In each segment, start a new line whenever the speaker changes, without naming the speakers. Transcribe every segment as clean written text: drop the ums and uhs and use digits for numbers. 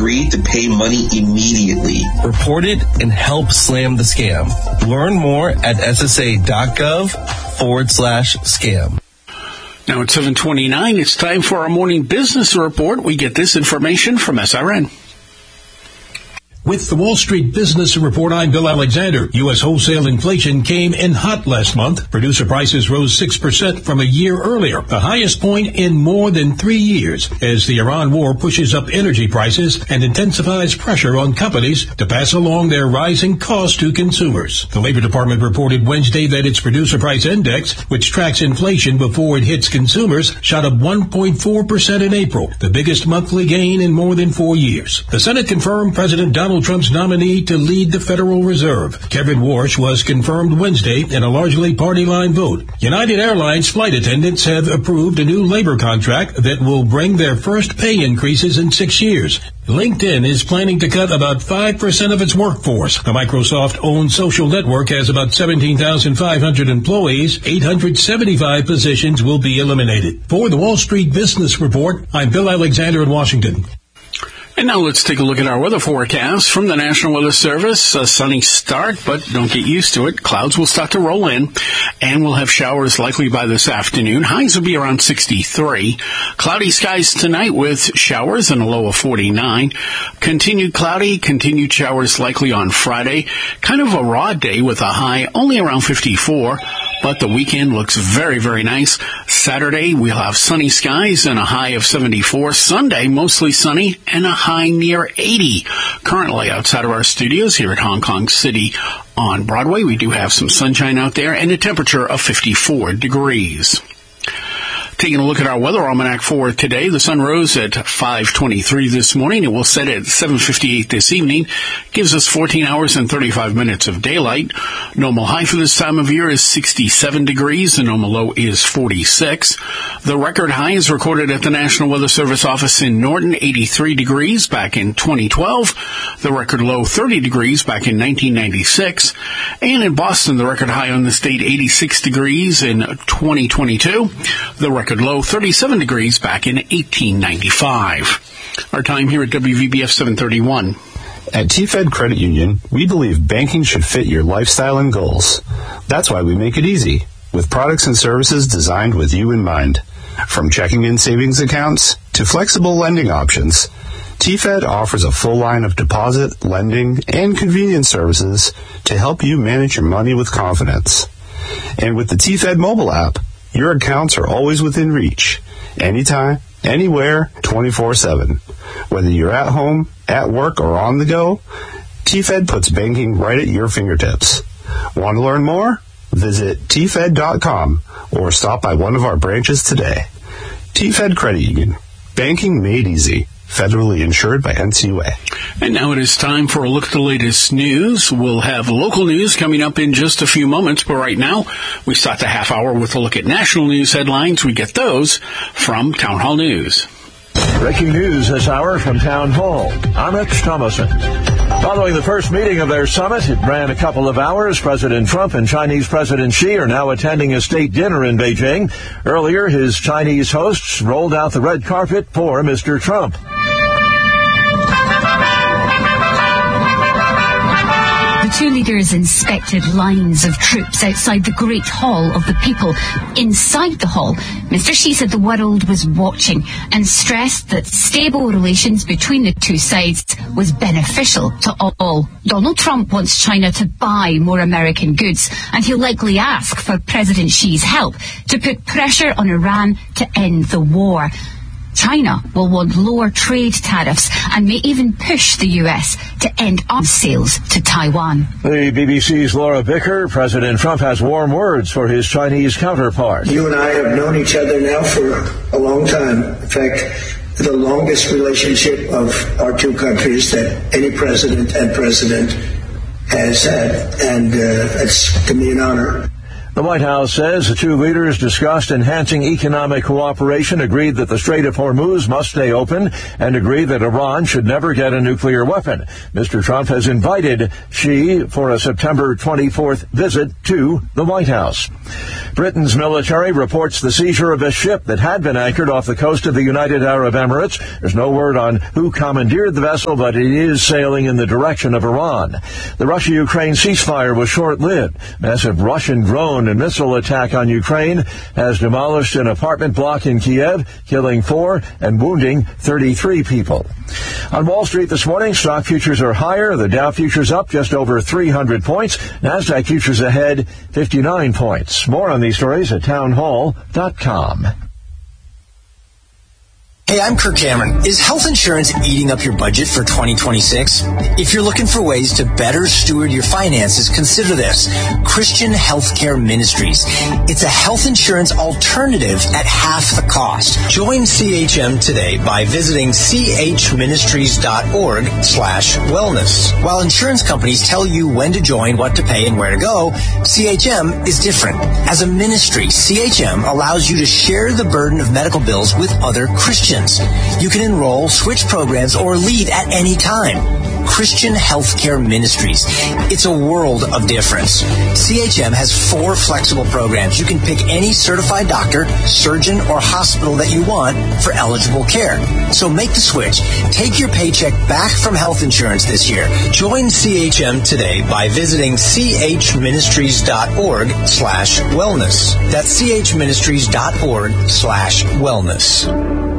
agreed to pay money immediately.
Report it and help slam the scam. Learn more at ssa.gov/scam.
Now at 7:29, it's time for our morning business report. We get this information from SRN.
With the Wall Street Business Report, I'm Bill Alexander. U.S. wholesale inflation came in hot last month. Producer prices rose 6% from a year earlier, the highest point in more than 3 years, as the Iran war pushes up energy prices and intensifies pressure on companies to pass along their rising costs to consumers. The Labor Department reported Wednesday that its producer price index, which tracks inflation before it hits consumers, shot up 1.4% in April, the biggest monthly gain in more than 4 years. The Senate confirmed President Donald Trump's nominee to lead the Federal Reserve. Kevin Warsh was confirmed Wednesday in a largely party-line vote. United Airlines flight attendants have approved a new labor contract that will bring their first pay increases in 6 years. LinkedIn is planning to cut about 5% of its workforce. The Microsoft-owned social network has about 17,500 employees. 875 positions will be eliminated. For the Wall Street Business Report, I'm Bill Alexander in Washington.
And now let's take a look at our weather forecast from the National Weather Service. A sunny start, but don't get used to it. Clouds will start to roll in, and we'll have showers likely by this afternoon. Highs will be around 63. Cloudy skies tonight with showers and a low of 49. Continued cloudy, continued showers likely on Friday. Kind of a raw day with a high only around 54. But the weekend looks very, very nice. Saturday, we'll have sunny skies and a high of 74. Sunday, mostly sunny and a high near 80. Currently, outside of our studios here at Hong Kong City on Broadway, we do have some sunshine out there and a temperature of 54 degrees. Taking a look at our weather almanac for today, the sun rose at 5:23 this morning. It will set at 7:58 this evening. Gives us 14 hours and 35 minutes of daylight. Normal high for this time of year is 67 degrees. The normal low is 46. The record high is recorded at the National Weather Service office in Norton, 83 degrees back in 2012. The record low, 30 degrees back in 1996. And in Boston, the record high on this date, 86 degrees in 2022. The record low, 37 degrees back in 1895. Our time here at WVBF 731.
At TFED Credit Union, we believe banking should fit your lifestyle and goals. That's why we make it easy, with products and services designed with you in mind. From checking and savings accounts to flexible lending options, TFED offers a full line of deposit, lending, and convenience services to help you manage your money with confidence. And with the TFED mobile app, your accounts are always within reach, anytime, anywhere, 24/7. Whether you're at home, at work, or on the go, TFED puts banking right at your fingertips. Want to learn more? Visit tfed.com or stop by one of our branches today. TFED Credit Union. Banking made easy. Federally insured by NCUA.
And now it is time for a look at the latest news. We'll have local news coming up in just a few moments, but right now we start the half hour with a look at national news headlines. We get those from Town Hall News.
Breaking news this hour from Town Hall. I'm Rich Thomason. Following the first meeting of their summit, it ran a couple of hours. President Trump and Chinese President Xi are now attending a state dinner in Beijing. Earlier, his Chinese hosts rolled out the red carpet for Mr. Trump.
The two leaders inspected lines of troops outside the Great Hall of the People. Inside the hall, Mr. Xi said the world was watching and stressed that stable relations between the two sides was beneficial to all. Donald Trump wants China to buy more American goods, and he'll likely ask for President Xi's help to put pressure on Iran to end the war. China will want lower trade tariffs and may even push the U.S. to end arms sales to Taiwan.
The BBC's Laura Bicker. President Trump has warm words for his Chinese counterpart.
You and I have known each other now for a long time. In fact, the longest relationship of our two countries that any president has had. And it's, to me, an honor.
The White House says the two leaders discussed enhancing economic cooperation, agreed that the Strait of Hormuz must stay open, and agreed that Iran should never get a nuclear weapon. Mr. Trump has invited Xi for a September 24th visit to the White House. Britain's military reports the seizure of a ship that had been anchored off the coast of the United Arab Emirates. There's no word on who commandeered the vessel, but it is sailing in the direction of Iran. The Russia-Ukraine ceasefire was short-lived. Massive Russian drone and missile attack on Ukraine has demolished an apartment block in Kiev, killing 4 and wounding 33 people. On Wall Street this morning, stock futures are higher. The Dow futures up just over 300 points. NASDAQ futures ahead 59 points. More on these stories at townhall.com.
Hey, I'm Kirk Cameron. Is health insurance eating up your budget for 2026? If you're looking for ways to better steward your finances, consider this. Christian Healthcare Ministries. It's a health insurance alternative at half the cost. Join CHM today by visiting chministries.org/wellness. While insurance companies tell you when to join, what to pay, and where to go, CHM is different. As a ministry, CHM allows you to share the burden of medical bills with other Christians. You can enroll, switch programs, or leave at any time. Christian Healthcare Ministries. It's a world of difference. CHM has 4 flexible programs. You can pick any certified doctor, surgeon, or hospital that you want for eligible care. So make the switch. Take your paycheck back from health insurance this year. Join CHM today by visiting chministries.org/wellness. That's chministries.org/wellness.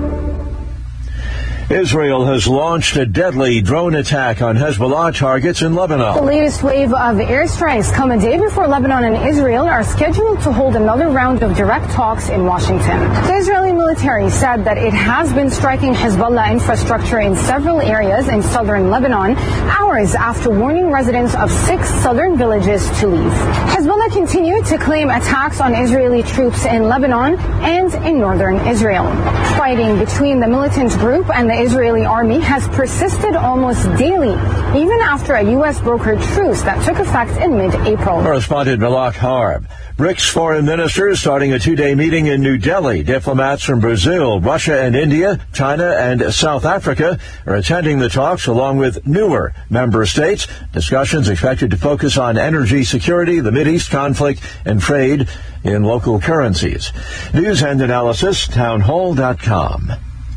Israel has launched a deadly drone attack on Hezbollah targets in Lebanon.
The latest wave of airstrikes come a day before Lebanon and Israel are scheduled to hold another round of direct talks in Washington. The Israeli military said that it has been striking Hezbollah infrastructure in several areas in southern Lebanon, hours after warning residents of 6 southern villages to leave. Hezbollah continued to claim attacks on Israeli troops in Lebanon and in northern Israel. Fighting between the militant group and the Israeli army has persisted almost daily, even after a U.S. brokered truce that took effect in mid-April.
Correspondent Malak Harb. BRICS foreign ministers starting a 2-day meeting in New Delhi. Diplomats from Brazil, Russia and India, China and South Africa are attending the talks along with newer member states. Discussions expected to focus on energy security, the Mideast conflict, and trade in local currencies. News and analysis, townhall.com.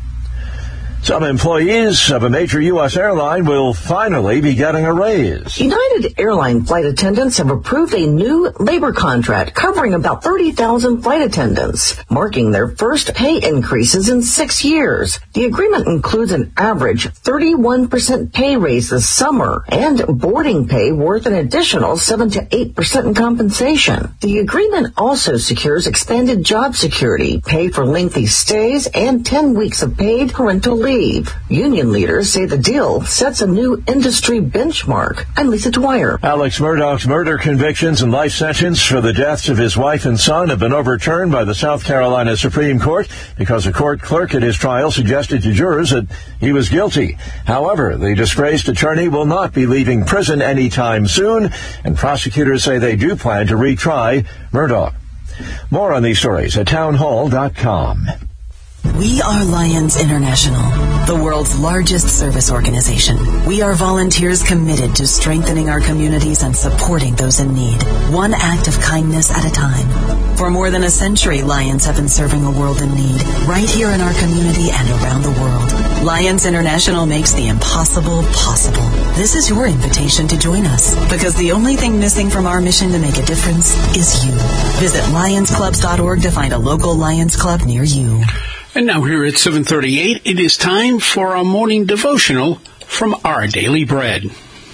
Some employees of a major U.S. airline will finally be getting a raise.
United Airline flight attendants have approved a new labor contract covering about 30,000 flight attendants, marking their first pay increases in 6 years. The agreement includes an average 31% pay raise this summer and boarding pay worth an additional 7 to 8% in compensation. The agreement also secures expanded job security, pay for lengthy stays, and 10 weeks of paid parental leave. Union leaders say the deal sets a new industry benchmark. I'm Lisa Dwyer.
Alex Murdaugh's murder convictions and life sentence for the deaths of his wife and son have been overturned by the South Carolina Supreme Court because a court clerk at his trial suggested to jurors that he was guilty. However, the disgraced attorney will not be leaving prison anytime soon, and prosecutors say they do plan to retry Murdaugh. More on these stories at townhall.com.
We are Lions International, the world's largest service organization. We are volunteers committed to strengthening our communities and supporting those in need, one act of kindness at a time. For more than a century, Lions have been serving a world in need, right here in our community and around the world. Lions International makes the impossible possible. This is your invitation to join us, because the only thing missing from our mission to make a difference is you. Visit lionsclubs.org to find a local Lions Club near you.
And now here at 7:38, it is time for a morning devotional from Our Daily Bread.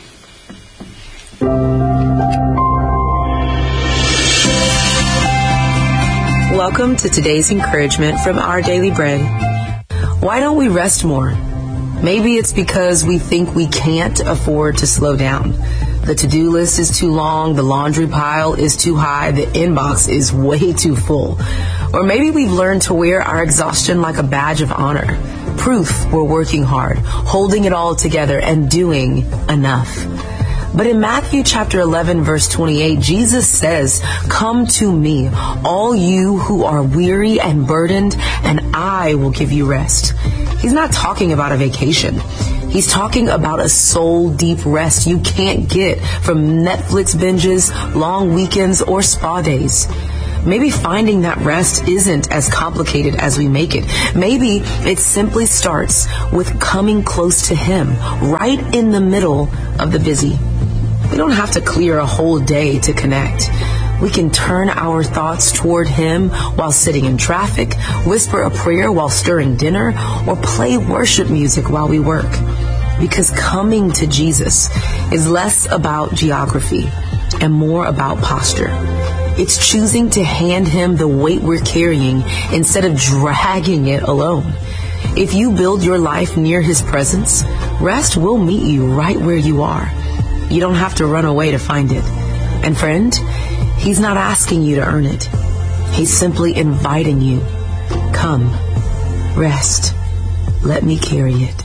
Welcome to today's encouragement from Our Daily Bread. Why don't we rest more? Maybe it's because we think we can't afford to slow down. The to-do list is too long, the laundry pile is too high, the inbox is way too full. Or maybe we've learned to wear our exhaustion like a badge of honor. Proof we're working hard, holding it all together, and doing enough. But in Matthew chapter 11, verse 28, Jesus says, "Come to me, all you who are weary and burdened, and I will give you rest." He's not talking about a vacation. He's talking about a soul-deep rest you can't get from Netflix binges, long weekends, or spa days. Maybe finding that rest isn't as complicated as we make it. Maybe it simply starts with coming close to Him, right in the middle of the busy. We don't have to clear a whole day to connect. We can turn our thoughts toward Him while sitting in traffic, whisper a prayer while stirring dinner, or play worship music while we work. Because coming to Jesus is less about geography and more about posture. It's choosing to hand Him the weight we're carrying instead of dragging it alone. If you build your life near His presence, rest will meet you right where you are. You don't have to run away to find it. And friend, He's not asking you to earn it. He's simply inviting you. Come, rest. Let me carry it.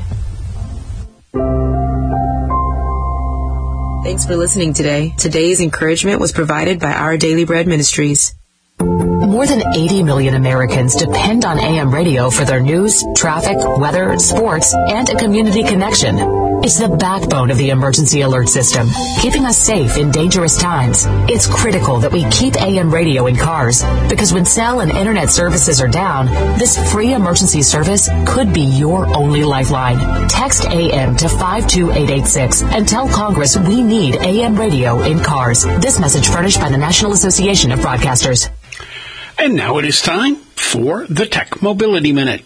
Thanks for listening today. Today's encouragement was provided by Our Daily Bread Ministries.
More than 80 million Americans depend on AM radio for their news, traffic, weather, sports, and a community connection. It's the backbone of the emergency alert system, keeping us safe in dangerous times. It's critical that we keep AM radio in cars, because when cell and internet services are down, this free emergency service could be your only lifeline. Text AM to 52886 and tell Congress we need AM radio in cars. This message furnished by the National Association of Broadcasters.
And now it is time for the Tech Mobility Minute.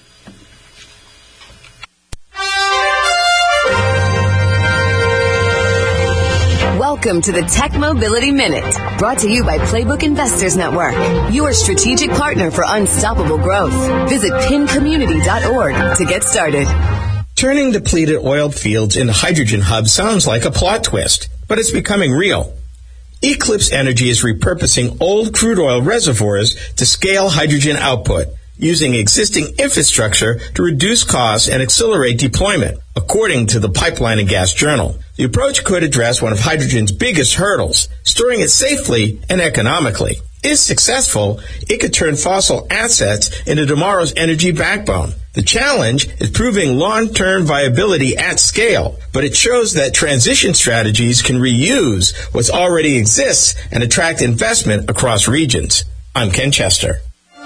Welcome to the Tech Mobility Minute, brought to you by Playbook Investors Network, your strategic partner for unstoppable growth. Visit pincommunity.org to get started.
Turning depleted oil fields into hydrogen hubs sounds like a plot twist, but it's becoming real. Eclipse Energy is repurposing old crude oil reservoirs to scale hydrogen output, using existing infrastructure to reduce costs and accelerate deployment, according to the Pipeline and Gas Journal. The approach could address one of hydrogen's biggest hurdles, storing it safely and economically. If successful, it could turn fossil assets into tomorrow's energy backbone. The challenge is proving long-term viability at scale, but it shows that transition strategies can reuse what already exists and attract investment across regions. I'm Ken Chester.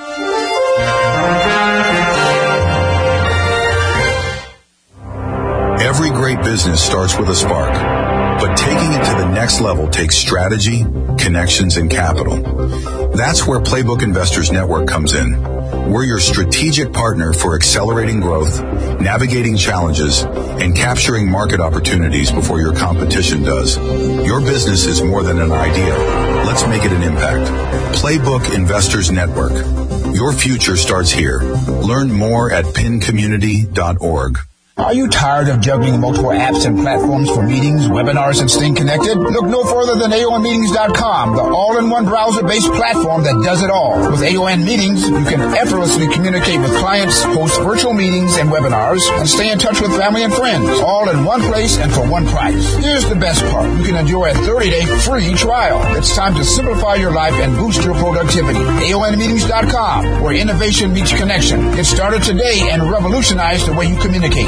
Every great business starts with a spark, but taking it to the next level takes strategy, connections, and capital. That's where Playbook Investors Network comes in. We're your strategic partner for accelerating growth, navigating challenges, and capturing market opportunities before your competition does. Your business is more than an idea. Let's make it an impact. Playbook Investors Network. Your future starts here. Learn more at pincommunity.org.
Are you tired of juggling multiple apps and platforms for meetings, webinars, and staying connected? Look no further than AONmeetings.com, the all-in-one browser-based platform that does it all. With AON Meetings, you can effortlessly communicate with clients, host virtual meetings and webinars, and stay in touch with family and friends, all in one place and for one price. Here's the best part. You can enjoy a 30-day free trial. It's time to simplify your life and boost your productivity. AONmeetings.com, where innovation meets connection. Get started today and revolutionize the way you communicate.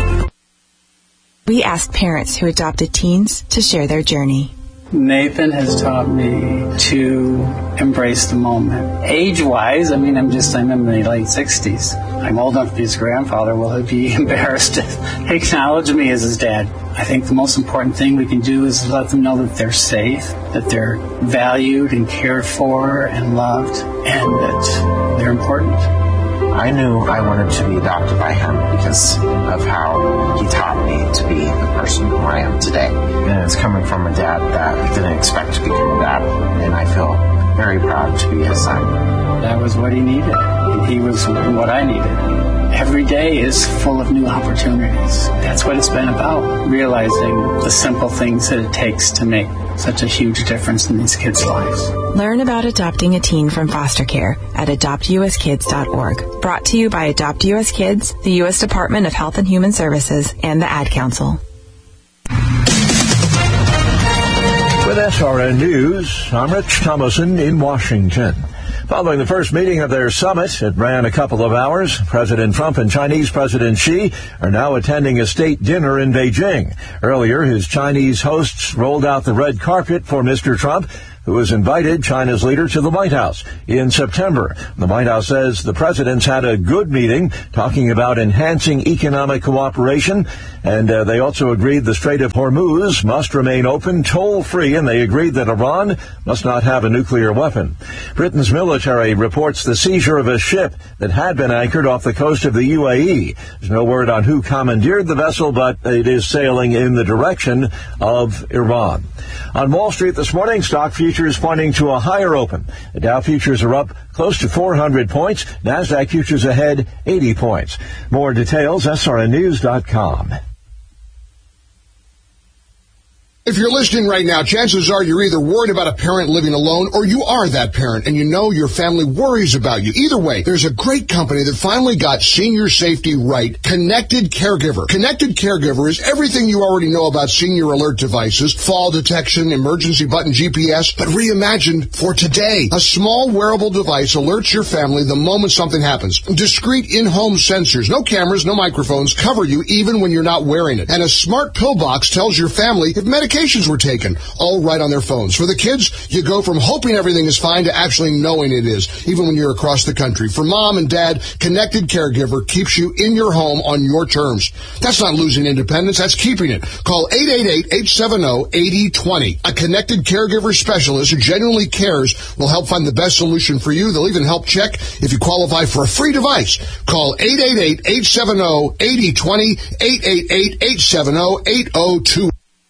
We ask parents who adopted teens to share their journey.
Nathan has taught me to embrace the moment. Age-wise, I'm in the late 60s. I'm old enough to be his grandfather. Will he be embarrassed to acknowledge me as his dad? I think the most important thing we can do is let them know that they're safe, that they're valued and cared for and loved, and that they're important.
I knew I wanted to be adopted by him because of how he taught me to be the person who I am today. And it's coming from a dad that didn't expect to become a dad. And I feel very proud to be his son.
That was what he needed. He was what I needed. Every day is full of new opportunities. That's what it's been about, realizing the simple things that it takes to make such a huge difference in these kids' lives.
Learn about adopting a teen from foster care at adoptuskids.org. Brought to you by Adopt U.S. Kids, the U.S. Department of Health and Human Services, and the Ad Council.
With SRN News, I'm Rich Thomason in Washington. Following the first meeting of their summit, it ran a couple of hours. President Trump and Chinese President Xi are now attending a state dinner in Beijing. Earlier, his Chinese hosts rolled out the red carpet for Mr. Trump, who has invited China's leader to the White House in September. The White House says the presidents had a good meeting talking about enhancing economic cooperation, and they also agreed the Strait of Hormuz must remain open toll-free, and they agreed that Iran must not have a nuclear weapon. Britain's military reports the seizure of a ship that had been anchored off the coast of the UAE. There's no word on who commandeered the vessel, but it is sailing in the direction of Iran. On Wall Street this morning, stock futures pointing to a higher open. The Dow futures are up close to 400 points. NASDAQ futures ahead 80 points. More details, srnnews.com.
If you're listening right now, chances are you're either worried about a parent living alone or you are that parent and you know your family worries about you. Either way, there's a great company that finally got senior safety right, Connected Caregiver. Connected Caregiver is everything you already know about senior alert devices, fall detection, emergency button GPS, but reimagined for today. A small wearable device alerts your family the moment something happens. Discrete in-home sensors, no cameras, no microphones, cover you even when you're not wearing it. And a smart pill box tells your family if medications were taken, all right on their phones. For the kids, you go from hoping everything is fine to actually knowing it is, even when you're across the country. For mom and dad, Connected Caregiver keeps you in your home on your terms. That's not losing independence, that's keeping it. Call 888-870-8020. A Connected Caregiver specialist who genuinely cares will help find the best solution for you. They'll even help check if you qualify for a free device. Call 888-870-8020, 888-870-8020.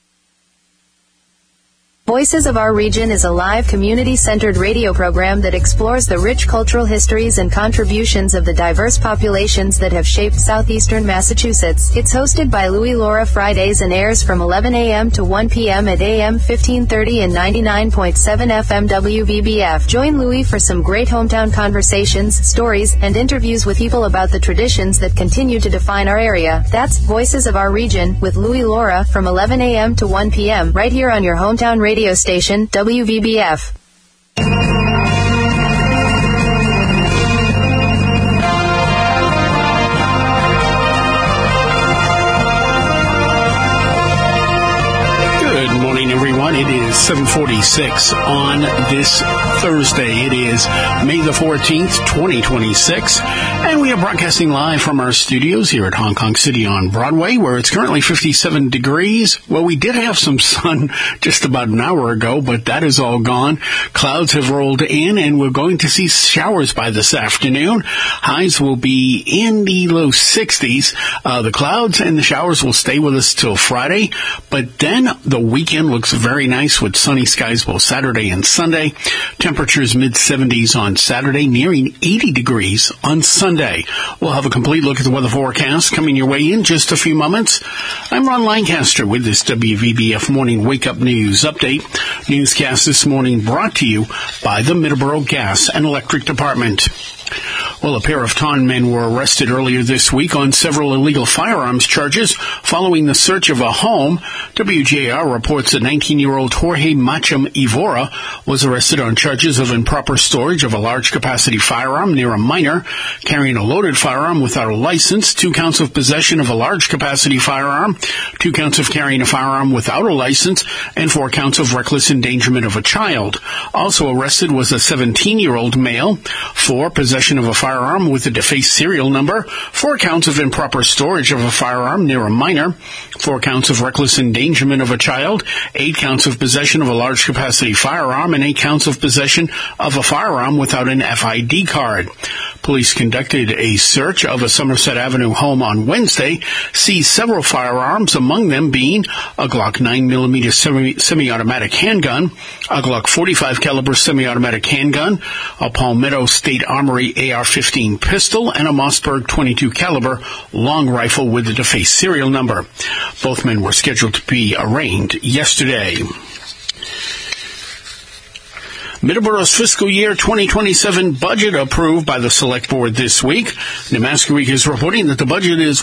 Voices of Our Region is a live, community-centered radio program that explores the rich cultural histories and contributions of the diverse populations that have shaped southeastern Massachusetts. It's hosted by Louie Laura Fridays and airs from 11 a.m. to 1 p.m. at AM 1530 and 99.7 FM WVBF. Join Louie for some great hometown conversations, stories, and interviews with people about the traditions that continue to define our area. That's Voices of Our Region with Louie Laura from 11 a.m. to 1 p.m. right here on your hometown radio station, WVBF.
Good morning, everyone. It is 7:46 on this Thursday. It is May the 14th, 2026, and we are broadcasting live from our studios here at Hong Kong City on Broadway, where it's currently 57 degrees. Well, we did have some sun just about an hour ago, but that is all gone. Clouds have rolled in, and we're going to see showers by this afternoon. Highs will be in the low 60s. The clouds and the showers will stay with us till Friday, but then the weekend looks very nice with sunny skies both Saturday and Sunday. Temperatures mid-70s on Saturday, nearing 80 degrees on Sunday. We'll have a complete look at the weather forecast coming your way in just a few moments. I'm Ron Lancaster with this WVBF Morning Wake Up News Update. Newscast this morning brought to you by the Middleborough Gas and Electric Department. Well, a pair of con men were arrested earlier this week on several illegal firearms charges following the search of a home. WJR reports that 19-year-old Jorge Macham Ivora was arrested on charges of improper storage of a large-capacity firearm near a minor, carrying a loaded firearm without a license, 2 counts of possession of a large-capacity firearm, 2 counts of carrying a firearm without a license, and 4 counts of reckless endangerment of a child. Also arrested was a 17-year-old male for possession of a firearm with a defaced serial number, 4 counts of improper storage of a firearm near a minor, 4 counts of reckless endangerment of a child, 8 counts of possession of a large-capacity firearm, and 8 counts of possession of a firearm without an FID card. Police conducted a search of a Somerset Avenue home on Wednesday, seized several firearms, among them being a Glock 9mm semi-automatic handgun, a Glock 45 caliber semi-automatic handgun, a Palmetto State Armory AR-15 pistol, and a Mossberg 22 caliber long rifle with a defaced serial number. Both men were scheduled to be arraigned yesterday. Middleborough's fiscal year 2027 budget approved by the Select Board this week. Nemaska Week is reporting that the budget is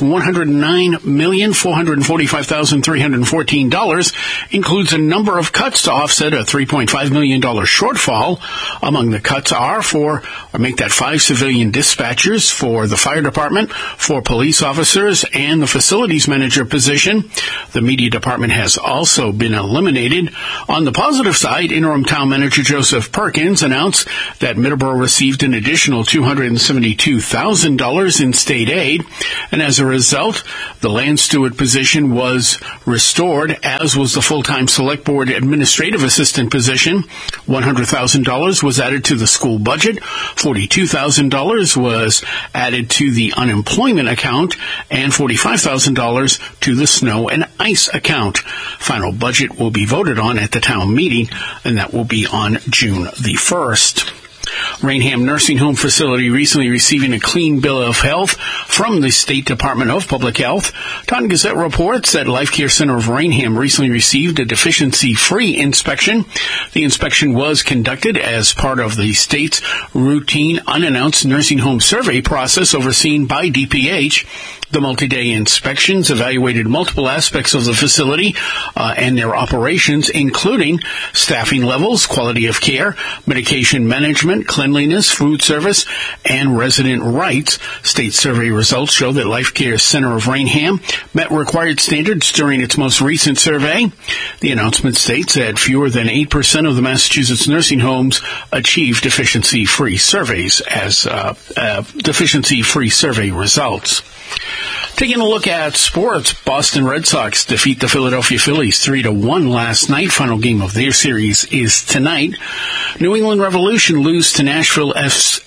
$109,445,314, includes a number of cuts to offset a $3.5 million shortfall. Among the cuts are make that 5 civilian dispatchers for the fire department, 4 police officers, and the facilities manager position. The media department has also been eliminated. On the positive side, interim town manager Joseph Perkins announced that Middleborough received an additional $272,000 in state aid, and as a result, the land steward position was restored, as was the full-time Select Board administrative assistant position. $100,000 was added to the school budget, $42,000 was added to the unemployment account, and $45,000 to the snow and ice account. Final budget will be voted on at the town meeting, and that will be on June the 1st. Rainham Nursing Home Facility recently receiving a clean bill of health from the State Department of Public Health. Taunton Gazette reports that Life Care Center of Rainham recently received a deficiency-free inspection. The inspection was conducted as part of the state's routine unannounced nursing home survey process overseen by DPH. The multi-day inspections evaluated multiple aspects of the facility and their operations, including staffing levels, quality of care, medication management, cleanliness, food service, and resident rights. State survey results show that Life Care Center of Rainham met required standards during its most recent survey. The announcement states that fewer than 8% of the Massachusetts nursing homes achieve deficiency-free surveys as deficiency-free survey results. Taking a look at sports, Boston Red Sox defeat the Philadelphia Phillies 3-1 last night. Final game of their series is tonight. New England Revolution lose to Nashville SC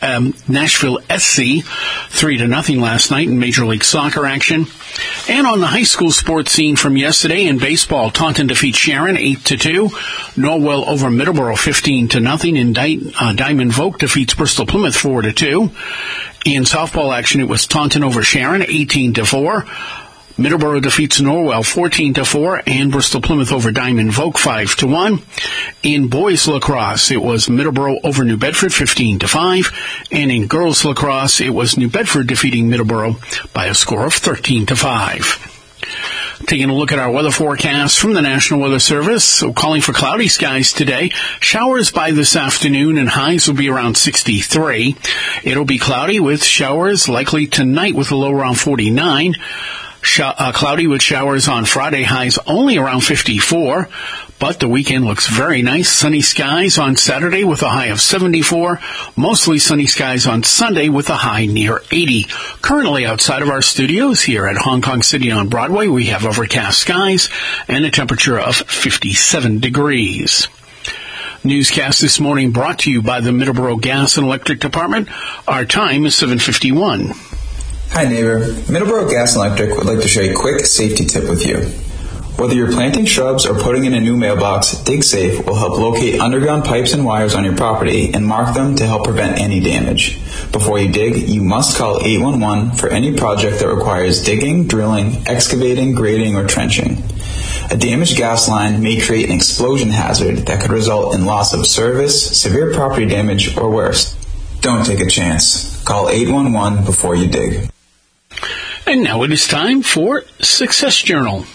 3-0 last night in Major League Soccer action. And on the high school sports scene from yesterday in baseball, Taunton defeats Sharon 8-2. Norwell over Middleborough 15-0. And Diamond Vogue defeats Bristol Plymouth 4-2. In softball action, it was Taunton over Sharon 18-4. Middleborough defeats Norwell 14-4, and Bristol Plymouth over Diamond Vogue 5-1. In boys lacrosse, it was Middleborough over New Bedford 15-5, and in girls lacrosse, it was New Bedford defeating Middleborough by a score of 13-5. Taking a look at our weather forecast from the National Weather Service. So calling for cloudy skies today. Showers by this afternoon and highs will be around 63. It'll be cloudy with showers likely tonight with a low around 49. Cloudy with showers on Friday, highs only around 54. But the weekend looks very nice. Sunny skies on Saturday with a high of 74. Mostly sunny skies on Sunday with a high near 80. Currently outside of our studios here at Hong Kong City on Broadway, we have overcast skies and a temperature of 57 degrees. Newscast this morning brought to you by the Middleborough Gas and Electric Department. Our time is 7:51.
Hi neighbor, Middleborough Gas and Electric would like to share a quick safety tip with you. Whether you're planting shrubs or putting in a new mailbox, DigSafe will help locate underground pipes and wires on your property and mark them to help prevent any damage. Before you dig, you must call 811 for any project that requires digging, drilling, excavating, grading, or trenching. A damaged gas line may create an explosion hazard that could result in loss of service, severe property damage, or worse. Don't take a chance. Call 811 before you dig.
And now it is time for Success Journal.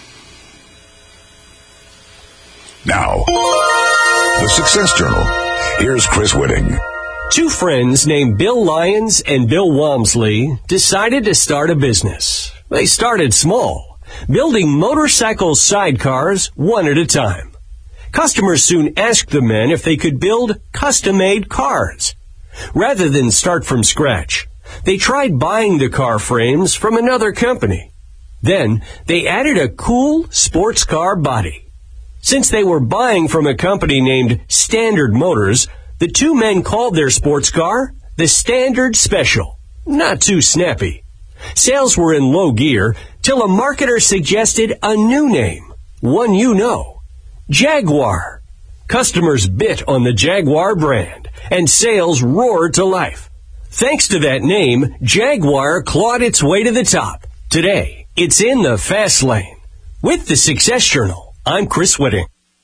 Now, the Success Journal. Here's Chris Whitting.
Two friends named Bill Lyons and Bill Walmsley decided to start a business. They started small, building motorcycle sidecars one at a time. Customers soon asked the men if they could build custom-made cars. Rather than start from scratch, they tried buying the car frames from another company. Then they added a cool sports car body. Since they were buying from a company named Standard Motors, the two men called their sports car the Standard Special. Not too snappy. Sales were in low gear till a marketer suggested a new name, one you know, Jaguar. Customers bit on the Jaguar brand, and sales roared to life. Thanks to that name, Jaguar clawed its way to the top. Today, it's in the fast lane. With the Success Journal, I'm Chris Whitting.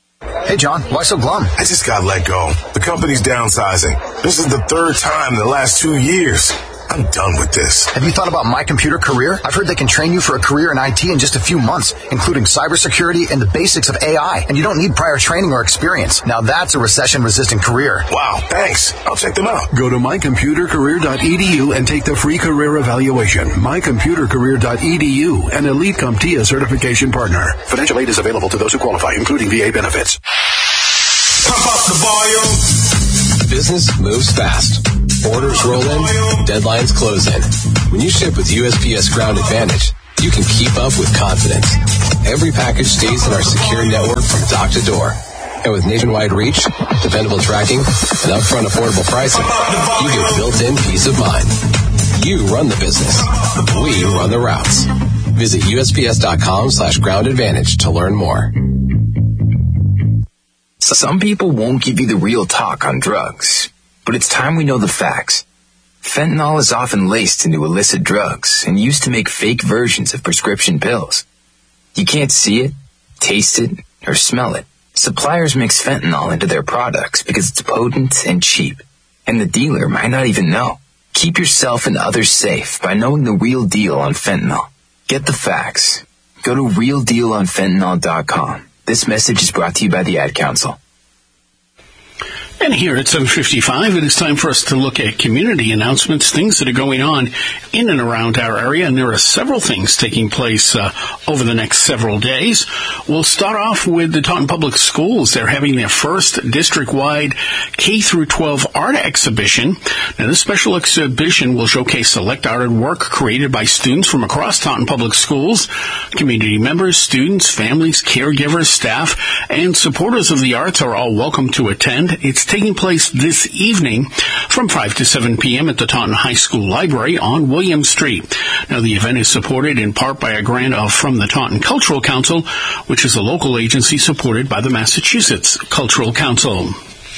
Hey, John, why so glum?
I just got let go. The company's downsizing. This is the third time in the last 2 years. I'm done with this.
Have you thought about My Computer Career? I've heard they can train you for a career in IT in just a few months, including cybersecurity and the basics of AI. And you don't need prior training or experience. Now that's a recession-resistant career.
Wow, thanks. I'll check them out.
Go to mycomputercareer.edu and take the free career evaluation. Mycomputercareer.edu, an Elite CompTIA certification partner. Financial aid is available to those who qualify, including VA benefits.
Pump up the volume.
Business moves fast. Orders roll in, deadlines close in. When you ship with USPS Ground Advantage, you can keep up with confidence. Every package stays in our secure network from dock to door. And with nationwide reach, dependable tracking, and upfront affordable pricing, you get built-in peace of mind. You run the business. We run the routes. Visit USPS.com/Ground Advantage to learn more.
Some people won't give you the real talk on drugs. But it's time we know the facts. Fentanyl is often laced into illicit drugs and used to make fake versions of prescription pills. You can't see it, taste it, or smell it. Suppliers mix fentanyl into their products because it's potent and cheap, and the dealer might not even know. Keep yourself and others safe by knowing the real deal on fentanyl. Get the facts. Go to realdealonfentanyl.com. This message is brought to you by the Ad Council.
And here at 7:55, it is time for us to look at community announcements, things that are going on in and around our area, and there are several things taking place over the next several days. We'll start off with the Taunton Public Schools. They're having their first district-wide K-12 art exhibition. Now, this special exhibition will showcase select art and work created by students from across Taunton Public Schools. Community members, students, families, caregivers, staff, and supporters of the arts are all welcome to attend. It's taking place this evening from 5 to 7 p.m. at the Taunton High School Library on William Street. Now, the event is supported in part by a grant from the Taunton Cultural Council, which is a local agency supported by the Massachusetts Cultural Council.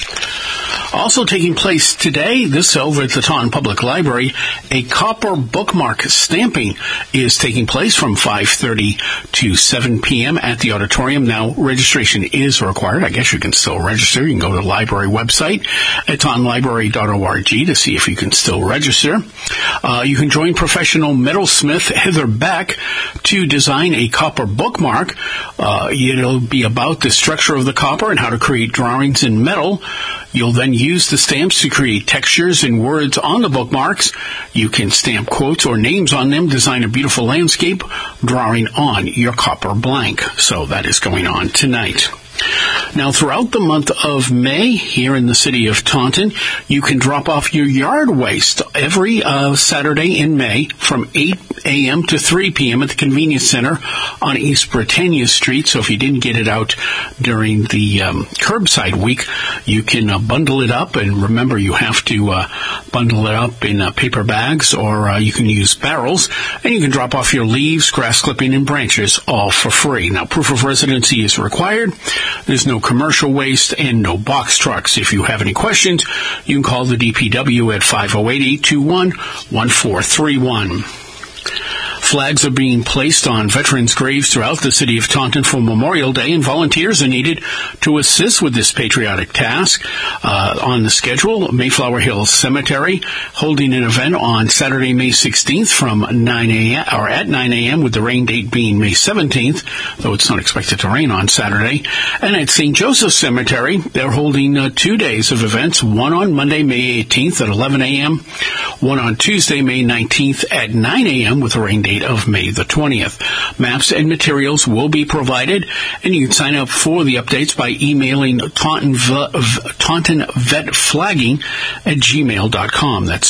Also taking place today, this over at the Taunton Public Library, a copper bookmark stamping is taking place from 5:30 to 7 p.m. at the auditorium. Now, registration is required. I guess you can still register. You can go to the library website at tauntonlibrary.org to see if you can still register. You can join professional metalsmith Heather Beck to design a copper bookmark. It'll be about the structure of the copper and how to create drawings in metal. You'll then use the stamps to create textures and words on the bookmarks. You can stamp quotes or names on them, design a beautiful landscape drawing on your copper blank. So that is going on tonight. Now, throughout the month of May, here in the city of Taunton, you can drop off your yard waste every Saturday in May from 8 a.m. to 3 p.m. at the Convenience Center on East Britannia Street. So if you didn't get it out during the curbside week, you can bundle it up. And remember, you have to bundle it up in paper bags, or you can use barrels. And you can drop off your leaves, grass clipping, and branches all for free. Now, proof of residency is required. There's no commercial waste and no box trucks. If you have any questions, you can call the DPW at 508-821-1431. Flags are being placed on veterans' graves throughout the city of Taunton for Memorial Day, and volunteers are needed to assist with this patriotic task. On the schedule, Mayflower Hills Cemetery holding an event on Saturday, May 16th from 9 a.m. or at 9 a.m. with the rain date being May 17th, though it's not expected to rain on Saturday. And at St. Joseph Cemetery, they're holding 2 days of events, one on Monday, May 18th at 11 a.m., one on Tuesday, May 19th at 9 a.m. with a rain date of May the 20th. Maps and materials will be provided, and you can sign up for the updates by emailing tauntonvetflagging@gmail.com. That's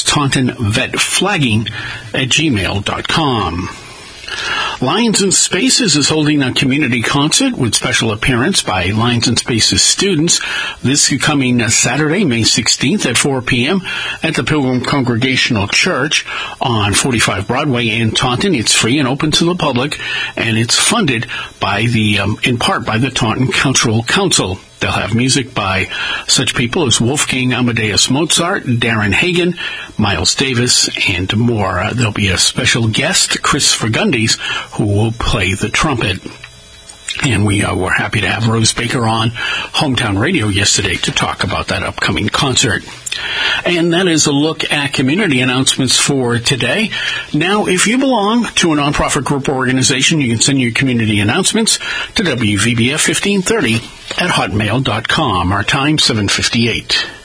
tauntonvetflagging@gmail.com. Lions and Spaces is holding a community concert with special appearance by Lions and Spaces students. This is coming Saturday, May 16th at 4 p.m. at the Pilgrim Congregational Church on 45 Broadway in Taunton. It's free and open to the public, and it's funded by in part by the Taunton Cultural Council. They'll have music by such people as Wolfgang Amadeus Mozart, Darren Hagen, Miles Davis, and more. There'll be a special guest, Chris Fagundes, who will play the trumpet. And we were happy to have Rose Baker on Hometown Radio yesterday to talk about that upcoming concert. And that is a look at community announcements for today. Now, if you belong to a nonprofit group or organization, you can send your community announcements to WVBF 1530 at hotmail.com. Our time, 7:58.